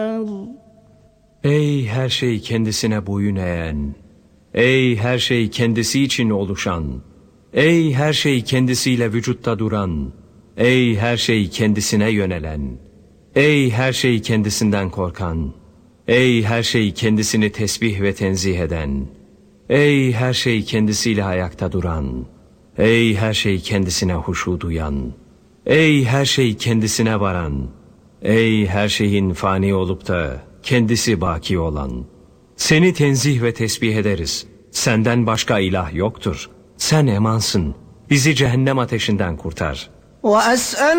Ey her şey kendisine boyun eğen, ey her şey kendisi için oluşan, ey her şey kendisiyle vücutta duran, ey her şey kendisine yönelen, ey her şey kendisinden korkan, ey her şey kendisini tesbih ve tenzih eden, ey her şey kendisiyle ayakta duran, ey her şey kendisine huşu duyan, ey her şey kendisine varan, ey her şeyin fani olup da kendisi baki olan. Seni tenzih ve tesbih ederiz. Senden başka ilah yoktur. Sen emansın. Bizi cehennem ateşinden kurtar.